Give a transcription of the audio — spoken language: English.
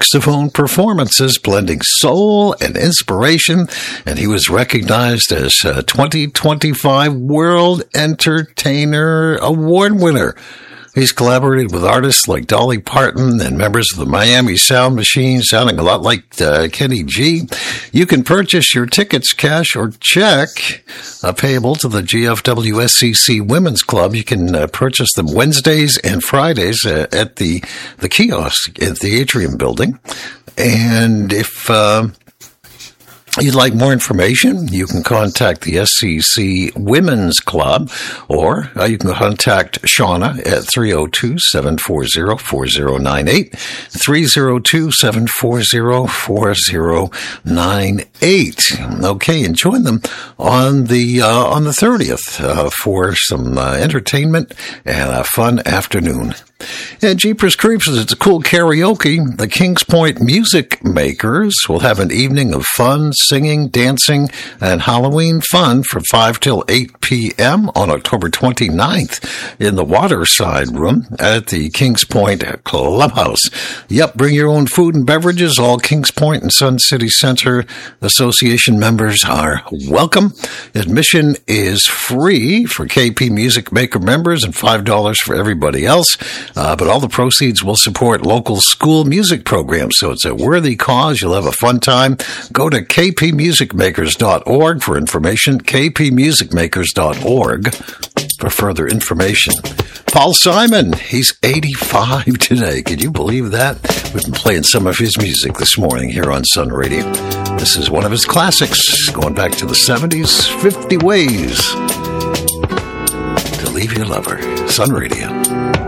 saxophone performances blending soul and inspiration, and he was recognized as a 2025 World Entertainer Award winner. He's collaborated with artists like Dolly Parton and members of the Miami Sound Machine, sounding a lot like Kenny G. You can purchase your tickets cash or check, payable to the GFWSCC Women's Club. You can purchase them Wednesdays and Fridays at the kiosk at the Atrium Building. And if you'd like more information, you can contact the SCC Women's Club, or you can contact Shauna at 302-740-4098, 302-740-4098. Okay, and join them on the 30th for some entertainment and a fun afternoon. And Jeepers Creepers, it's a cool karaoke. The Kings Point Music Makers will have an evening of fun, singing, dancing, and Halloween fun from 5 till 8 p.m. on October 29th in the Waterside Room at the Kings Point Clubhouse. Yep, bring your own food and beverages. All Kings Point and Sun City Center Association members are welcome. Admission is free for KP Music Maker members and $5 for everybody else. But all the proceeds will support local school music programs, so it's a worthy cause. You'll have a fun time. Go to kpmusicmakers.org for information, kpmusicmakers.org for further information. Paul Simon, he's 85 today. Can you believe that? We've been playing some of his music this morning here on Sun Radio. This is one of his classics, going back to the 70s, 50 Ways to Leave Your Lover. Sun Radio.